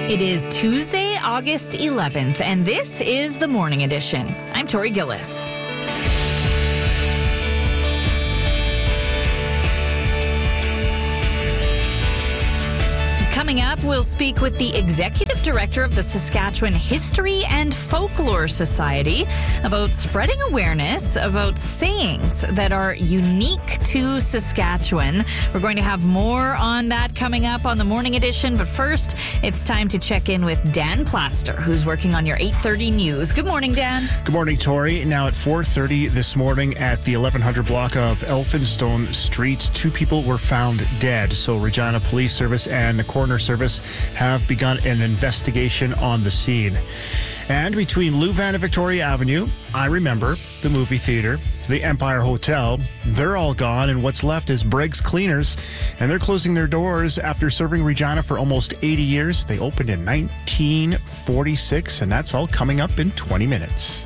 It is Tuesday, August 11th, and this is the Morning Edition. I'm Tori Gillis. Coming up, we'll speak with the Executive Director of the Saskatchewan History and Folklore Society about spreading awareness about sayings that are unique to Saskatchewan. We're going to have more on that coming up on the Morning Edition, but first, it's time to check in with Dan Plaster, who's working on your 8:30 news. Good morning, Dan. Good morning, Tori. Now at 4:30 this morning at the 1100 block of Elphinstone Street, 2 people were found dead. So Regina Police Service and the Coroner Service have begun an investigation on the scene. And between Louvain and Victoria Avenue, I remember the movie theater, the Empire Hotel, they're all gone, and what's left is Briggs Cleaners, and they're closing their doors after serving Regina for almost 80 years. They opened in 1946, and that's all coming up in 20 minutes.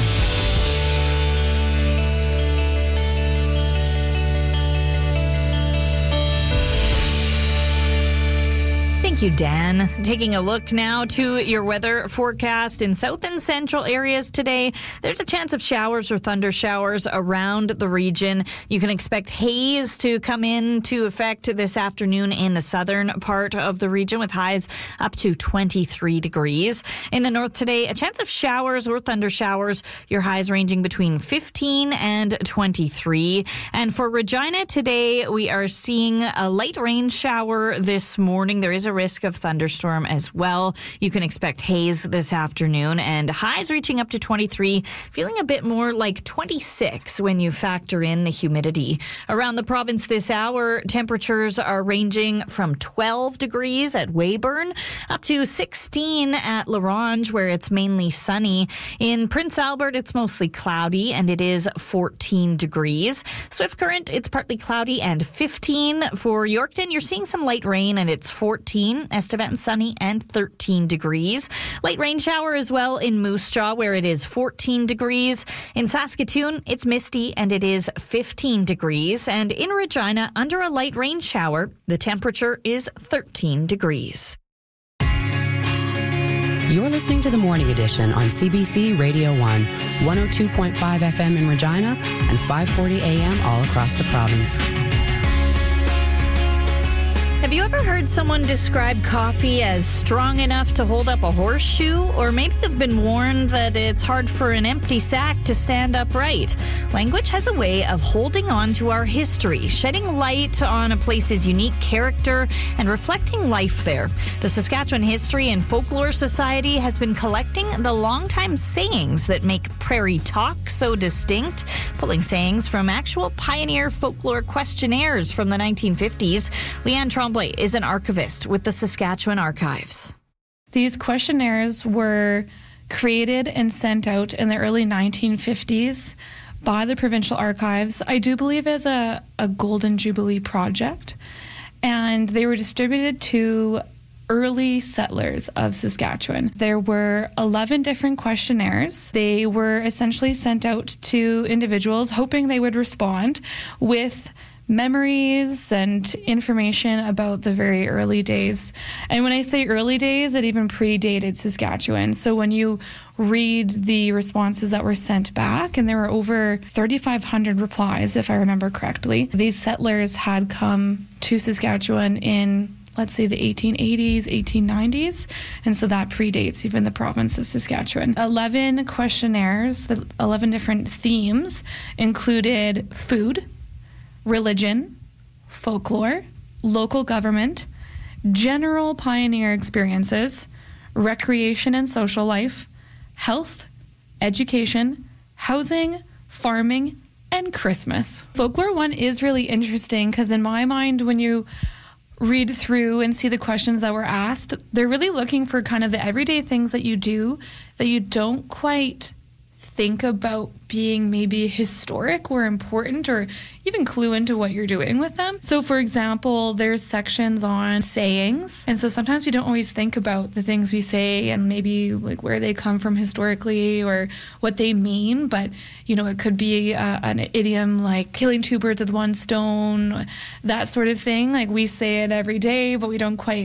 Thank you, Dan. Taking a look now to your weather forecast in south and central areas today. There's a chance of showers or thunder showers around the region. You can expect haze to come into effect this afternoon in the southern part of the region with highs up to 23 degrees. In the north today, a chance of showers or thunder showers. Your highs ranging between 15 and 23. And for Regina today, we are seeing a light rain shower this morning. There is a risk of thunderstorm as well. You can expect haze this afternoon and highs reaching up to 23, feeling a bit more like 26 when you factor in the humidity. Around the province this hour, temperatures are ranging from 12 degrees at Weyburn up to 16 at La Ronge, where it's mainly sunny. In Prince Albert, it's mostly cloudy and it is 14 degrees. Swift Current, it's partly cloudy and 15. For Yorkton, you're seeing some light rain and it's 14. Estevan sunny and 13 degrees. Light rain shower as well in Moose Jaw, where it is 14 degrees. In Saskatoon, it's misty and it is 15 degrees. And in Regina, under a light rain shower, the temperature is 13 degrees. You're listening to the Morning Edition on CBC Radio 1, 102.5 FM in Regina and 540 AM all across the province. Have you ever heard someone describe coffee as strong enough to hold up a horseshoe? Or maybe you've been warned that it's hard for an empty sack to stand upright. Language has a way of holding on to our history, shedding light on a place's unique character and reflecting life there. The Saskatchewan History and Folklore Society has been collecting the longtime sayings that make prairie talk so distinct, pulling sayings from actual pioneer folklore questionnaires from the 1950s. Leanne Trombley is an archivist with the Saskatchewan Archives. These questionnaires were created and sent out in the early 1950s by the Provincial Archives, I do believe as a Golden Jubilee project, and they were distributed to early settlers of Saskatchewan. There were 11 different questionnaires. They were essentially sent out to individuals hoping they would respond with memories and information about the very early days. And when I say early days, it even predated Saskatchewan. So when you read the responses that were sent back, and there were over 3,500 replies, if I remember correctly, these settlers had come to Saskatchewan in, let's say, the 1880s, 1890s, and so that predates even the province of Saskatchewan. 11 questionnaires, the 11 different themes included food, religion, folklore, local government, general pioneer experiences, recreation and social life, health, education, housing, farming, and Christmas. Folklore one is really interesting because in my mind, when you read through and see the questions that were asked, they're really looking for kind of the everyday things that you do that you don't quite think about being maybe historic or important or even clue into what you're doing with them. So for example, there's sections on sayings. And so sometimes we don't always think about the things we say and maybe like where they come from historically or what they mean. But, you know, it could be an idiom like killing two birds with one stone, that sort of thing. Like we say it every day, but we don't quite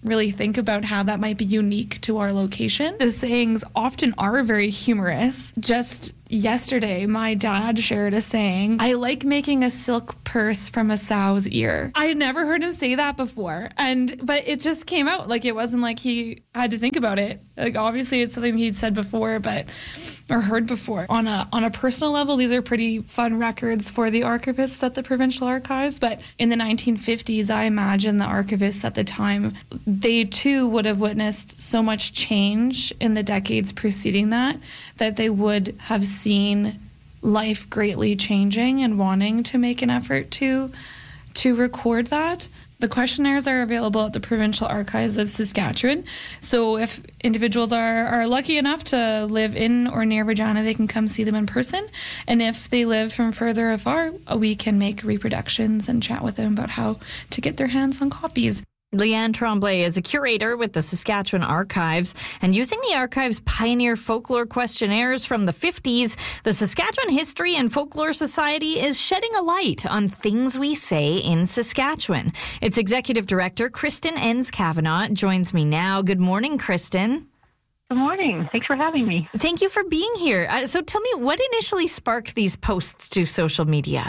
really think about how that might be unique to our location. The sayings often are very humorous. Just yesterday, my dad shared a saying, "I like making a silk purse from a sow's ear." I had never heard him say that before. But it just came out. Like, it wasn't like he had to think about it. Like, obviously it's something he'd said before, or heard before. On a personal level, these are pretty fun records for the archivists at the Provincial Archives. But in the 1950s, I imagine the archivists at the time, they too would have witnessed so much change in the decades preceding that they would have seen life greatly changing and wanting to make an effort to record that. The questionnaires are available at the Provincial Archives of Saskatchewan. So if individuals are lucky enough to live in or near Regina, they can come see them in person. And if they live from further afar, we can make reproductions and chat with them about how to get their hands on copies. Leanne Tremblay is a curator with the Saskatchewan Archives, and using the Archives' pioneer folklore questionnaires from the 50s, the Saskatchewan History and Folklore Society is shedding a light on things we say in Saskatchewan. Its Executive Director, Kristen Enns-Kavanagh, joins me now. Good morning, Kristen. Good morning. Thanks for having me. Thank you for being here. So tell me, what initially sparked these posts to social media?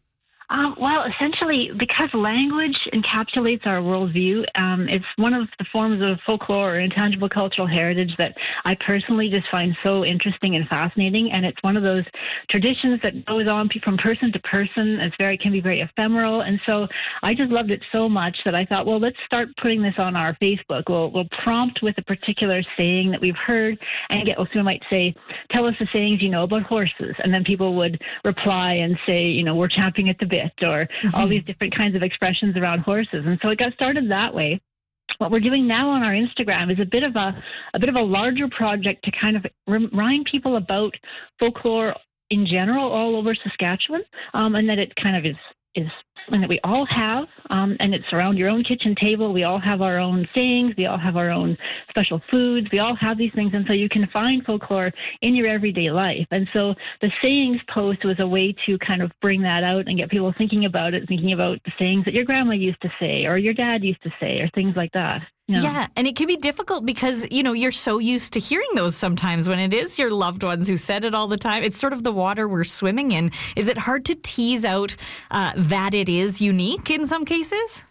Well, essentially, because language encapsulates our worldview, it's one of the forms of folklore or intangible cultural heritage that I personally just find so interesting and fascinating. And it's one of those traditions that goes on from person to person. Can be very ephemeral. And so I just loved it so much that I thought, well, let's start putting this on our Facebook. We'll prompt with a particular saying that we've heard and someone might say, tell us the sayings you know about horses. And then people would reply and say, we're champing at the bit, or all these different kinds of expressions around horses. And so it got started that way. What we're doing now on our Instagram is a bit of a larger project to kind of remind people about folklore in general all over Saskatchewan, and that it kind of is something that we all have, and it's around your own kitchen table. We all have our own sayings. We all have our own special foods. We all have these things, and so you can find folklore in your everyday life. And so the sayings post was a way to kind of bring that out and get people thinking about it, thinking about the sayings that your grandma used to say or your dad used to say or things like that. Yeah, and it can be difficult because, you're so used to hearing those sometimes when it is your loved ones who said it all the time. It's sort of the water we're swimming in. Is it hard to tease out that it is unique in some cases?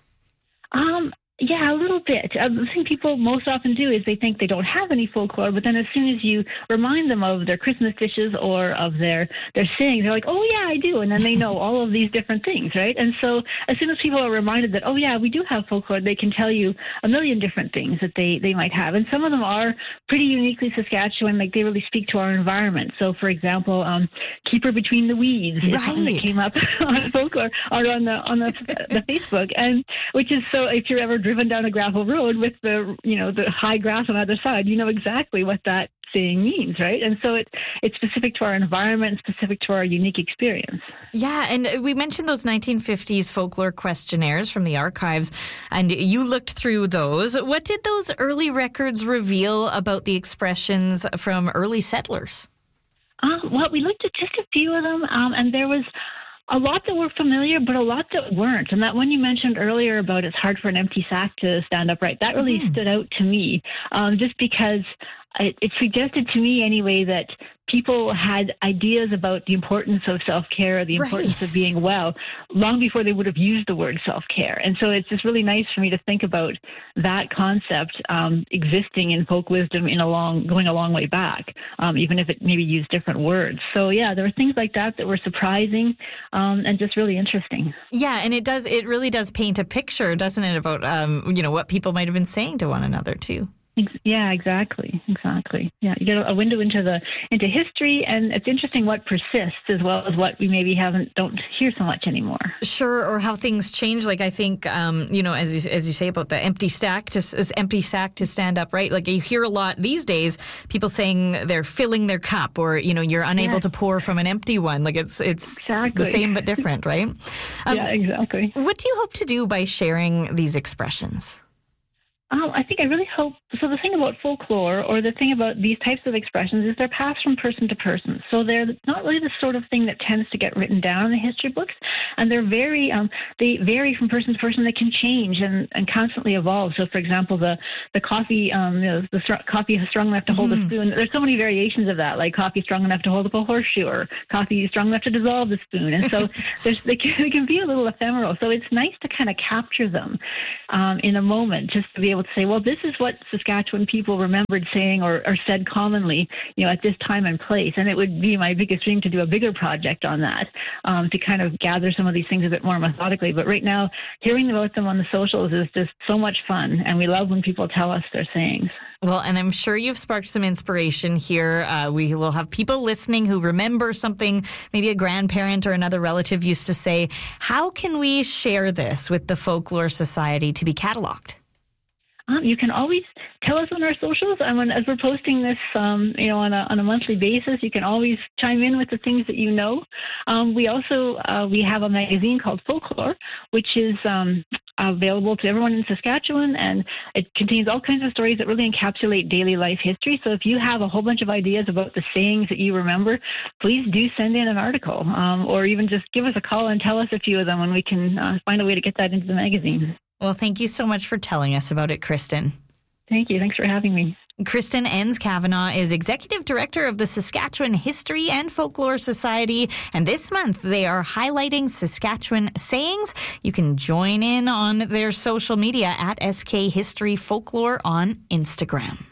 Yeah, a little bit. The thing people most often do is they think they don't have any folklore, but then as soon as you remind them of their Christmas dishes or of their sayings, they're like, oh, yeah, I do. And then they know all of these different things, right? And so as soon as people are reminded that, oh, yeah, we do have folklore, they can tell you a million different things that they might have. And some of them are pretty uniquely Saskatchewan, like they really speak to our environment. So, for example, Keeper Between the Weeds is something that came up on folklore or on the Facebook, and which is so if you're ever driven down a gravel road with the high grass on either side, you know exactly what that saying means, right? And so it's specific to our environment, specific to our unique experience. Yeah, and we mentioned those 1950s folklore questionnaires from the archives, and you looked through those. What did those early records reveal about the expressions from early settlers? Well, we looked at just a few of them, and there was a lot that were familiar, but a lot that weren't. And that one you mentioned earlier about it's hard for an empty sack to stand upright, that really stood out to me, just because it suggested to me anyway that people had ideas about the importance of self-care, the importance of being well, long before they would have used the word self-care. And so it's just really nice for me to think about that concept existing in folk wisdom going a long way back, even if it maybe used different words. So yeah, there were things like that were surprising and just really interesting. Yeah, and it really does paint a picture, doesn't it, about what people might have been saying to one another too. Yeah, exactly. Yeah, you get a window into history, and it's interesting what persists as well as what we maybe don't hear so much anymore. Sure, or how things change. Like I think, as you say about the empty sack to stand up, right? Like you hear a lot these days, people saying they're filling their cup, or you're unable to pour from an empty one. Like it's exactly the same but different, right? Yeah, exactly. What do you hope to do by sharing these expressions? I think I really hope, so the thing about folklore or the thing about these types of expressions is they're passed from person to person. So they're not really the sort of thing that tends to get written down in the history books. And they're they vary from person to person. They can change and constantly evolve. So for example, the coffee, coffee strong enough to hold a spoon. There's so many variations of that, like coffee strong enough to hold up a horseshoe or coffee strong enough to dissolve the spoon. And so they can be a little ephemeral. So it's nice to kind of capture them in a moment, just to be able to say, well, this is what Saskatchewan people remembered saying or said commonly, at this time and place. And it would be my biggest dream to do a bigger project on that, to kind of gather some of these things a bit more methodically. But right now, hearing about them on the socials is just so much fun. And we love when people tell us their sayings. Well, and I'm sure you've sparked some inspiration here. We will have people listening who remember something maybe a grandparent or another relative used to say. How can we share this with the Folklore Society to be cataloged? You can always tell us on our socials. As we're posting this, on a monthly basis, you can always chime in with the things that you know. We also we have a magazine called Folklore, which is available to everyone in Saskatchewan, and it contains all kinds of stories that really encapsulate daily life history. So if you have a whole bunch of ideas about the sayings that you remember, please do send in an article, or even just give us a call and tell us a few of them, and we can find a way to get that into the magazine. Well, thank you so much for telling us about it, Kristen. Thank you. Thanks for having me. Kristen Enns-Kavanagh is Executive Director of the Saskatchewan History and Folklore Society, and this month they are highlighting Saskatchewan sayings. You can join in on their social media at SK History Folklore on Instagram.